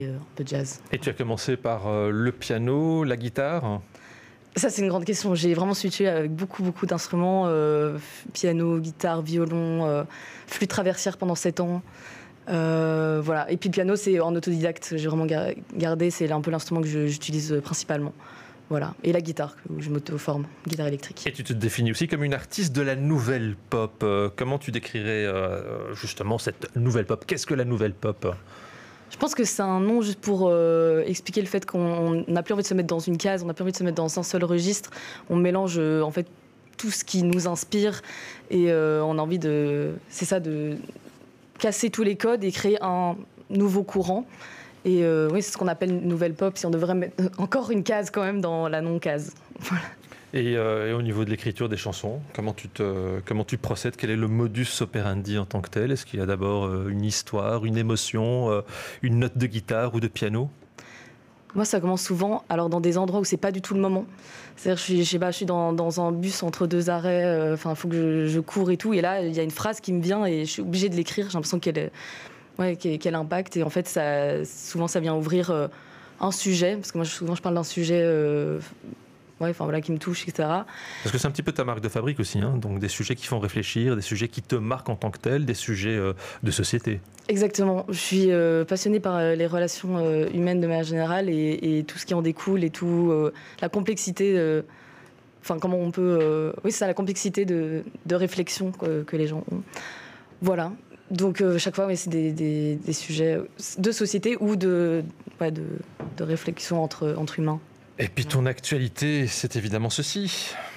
un peu de jazz. Et tu as commencé par le piano, la guitare? Ça, c'est une grande question. J'ai vraiment switché avec beaucoup d'instruments, piano, guitare, violon, flûte traversière pendant 7 ans. Voilà. Et puis le piano, c'est en autodidacte. J'ai vraiment gardé, c'est un peu l'instrument que j'utilise principalement. Voilà. Et la guitare, où je m'auto-forme, guitare électrique. Et tu te définis aussi comme une artiste de la nouvelle pop. Comment tu décrirais justement cette nouvelle pop? Qu'est-ce que la nouvelle pop? Je pense que c'est un nom juste pour expliquer le fait qu'on n'a plus envie de se mettre dans une case, on n'a plus envie de se mettre dans un seul registre. On mélange en fait tout ce qui nous inspire et on a envie de casser tous les codes et créer un nouveau courant. Et oui, c'est ce qu'on appelle une nouvelle pop, si on devrait mettre encore une case quand même dans la non-case. Voilà. Et au niveau de l'écriture des chansons, comment tu procèdes? Quel est le modus operandi en tant que tel? Est-ce qu'il y a d'abord une histoire, une émotion, une note de guitare ou de piano? Moi, ça commence souvent alors dans des endroits où c'est pas du tout le moment. C'est-à-dire, je suis dans un bus entre 2 arrêts, il faut que je cours et tout. Et là, il y a une phrase qui me vient et je suis obligée de l'écrire. J'ai l'impression qu'elle impacte. Et en fait, souvent, ça vient ouvrir un sujet. Parce que moi, souvent, je parle d'un sujet qui me touche, etc. Parce que c'est un petit peu ta marque de fabrique aussi, hein, donc des sujets qui font réfléchir, des sujets qui te marquent en tant que tel, des sujets de société. Exactement. Je suis passionnée par les relations humaines de manière générale et tout ce qui en découle et tout la complexité. Comment on peut... oui, c'est ça, la complexité de réflexion que les gens ont. Voilà. Donc, chaque fois, c'est des sujets de société ou de réflexion entre humains. Et puis ton actualité, c'est évidemment ceci.